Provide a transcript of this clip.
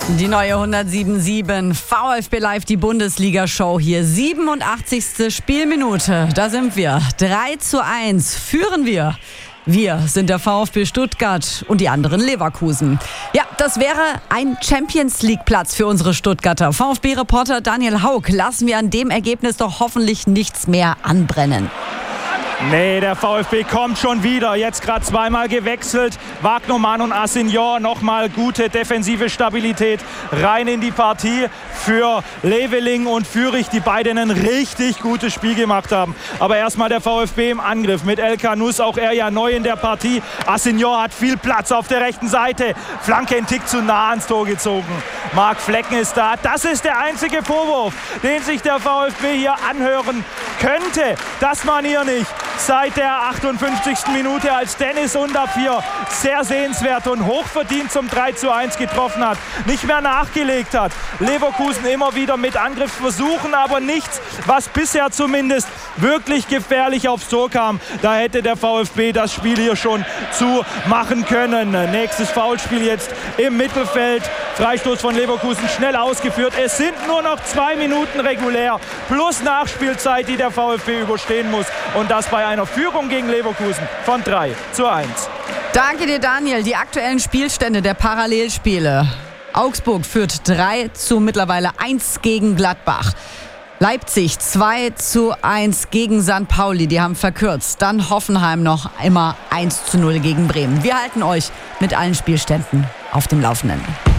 Die neue 107.7 VfB Live, die Bundesliga-Show hier. 87. Spielminute, da sind wir. 3:1 führen wir. Wir sind der VfB Stuttgart und die anderen Leverkusen. Ja, das wäre ein Champions-League-Platz für unsere Stuttgarter. VfB-Reporter Daniel Haug, lassen wir an dem Ergebnis doch hoffentlich nichts mehr anbrennen. Nee, der VfB kommt schon wieder. Jetzt gerade zweimal gewechselt. Wagnermann und Assignon, nochmal gute defensive Stabilität rein in die Partie für Leveling und Führig, die beiden ein richtig gutes Spiel gemacht haben. Aber erstmal der VfB im Angriff mit El Khanous, auch er ja neu in der Partie. Assignon hat viel Platz auf der rechten Seite. Flanke einen Tick zu nah ans Tor gezogen. Marc Flecken ist da. Das ist der einzige Vorwurf, den sich der VfB hier anhören könnte. Das man hier nicht. Seit der 58. Minute, als Dennis Undafir sehr sehenswert und hochverdient zum 3:1 getroffen hat, nicht mehr nachgelegt hat. Leverkusen immer wieder mit Angriffsversuchen, aber nichts, was bisher zumindest wirklich gefährlich aufs Tor kam. Da hätte der VfB das Spiel hier schon zu machen können. Nächstes Foulspiel jetzt im Mittelfeld. Freistoß von Leverkusen schnell ausgeführt. Es sind nur noch 2 Minuten regulär plus Nachspielzeit, die der VfB überstehen muss. Und das bei einer Führung gegen Leverkusen von 3:1. Danke dir, Daniel. Die aktuellen Spielstände der Parallelspiele. Augsburg führt 3 mittlerweile 1 gegen Gladbach. Leipzig 2:1 gegen St. Pauli, die haben verkürzt. Dann Hoffenheim noch immer 1:0 gegen Bremen. Wir halten euch mit allen Spielständen auf dem Laufenden.